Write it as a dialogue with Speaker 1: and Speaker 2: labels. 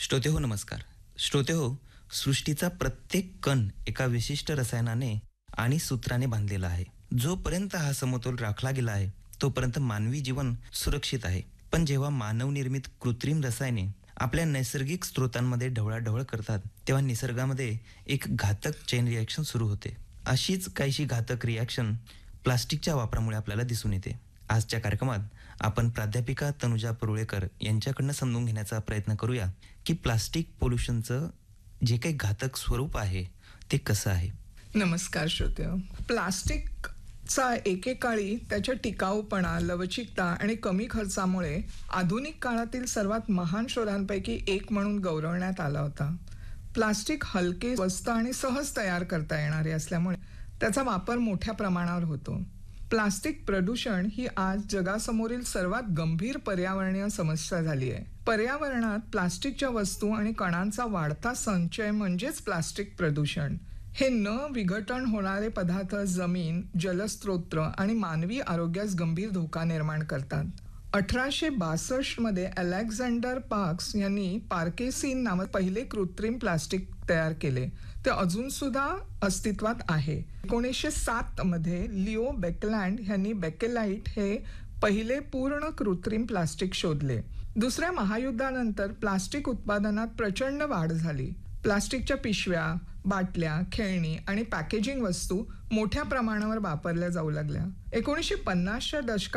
Speaker 1: श्रोतेहो नमस्कार. श्रोतेहो, सृष्टीचा प्रत्येक कण एका विशिष्ट रसायनाने आणि सूत्राने बांधलेला आहे. जोपर्यंत हा समतोल राखला गेला आहे तोपर्यंत मानवी जीवन सुरक्षित आहे. पण जेव्हा मानवनिर्मित कृत्रिम रसायने आपल्या नैसर्गिक स्रोतांमध्ये ढवळाढवळ करतात तेव्हा निसर्गामध्ये एक घातक चेन रिॲक्शन सुरू होते. अशीच काहीशी घातक रिॲक्शन प्लास्टिकच्या वापरामुळे आपल्याला दिसून येते. आजच्या कार्यक्रमात आपण प्राध्यापिका तनुजा परुळेकर यांच्याकडनं समजून घेण्याचा प्रयत्न करूया की प्लास्टिक पोल्युशनचं जे काही घातक स्वरूप आहे ते कसं आहे.
Speaker 2: नमस्कार श्रोतेहो. प्लास्टिकचा एकेकाळी त्याच्या टिकाऊपणा, लवचिकता आणि कमी खर्चामुळे आधुनिक काळातील सर्वात महान शोधांपैकी एक म्हणून गौरवण्यात आला होता. प्लास्टिक हलके, स्वस्त आणि सहज तयार करता येणारे असल्यामुळे त्याचा वापर मोठ्या प्रमाणावर होतो. प्लास्टिक प्रदूषण ही आज जगासमोरील सर्वात गंभीर पर्यावरणीय समस्या झाली आहे. पर्यावरणात प्लास्टिकच्या वस्तू आणि कणांचा वाढता संचय म्हणजेच प्लास्टिक प्रदूषण. हे न विघटन होणारे पदार्थ जमीन, जलस्रोत आणि मानवी आरोग्यास गंभीर धोका निर्माण करतात. 1862 मध्ये अलेक्झांडर पार्क्स यांनी पार्केसिन नावाचे पहिले कृत्रिम प्लास्टिक तयार केले. ते अजून सुद्धा अस्तित्वात आहे. 1907 मध्ये लिओ बेकलँड यांनी बेकेलाइट हे पहिले पूर्ण कृत्रिम प्लास्टिक शोधले. दुसऱ्या महायुद्धानंतर प्लास्टिक उत्पादनात प्रचंड वाढ झाली. प्लास्टिकच्या पिशव्या, बाटल्या, खेळणी आणि पॅकेजिंग वस्तू मोठ्या प्रमाणावर वापरल्या जाऊ लागल्या. 1950च्या दशकात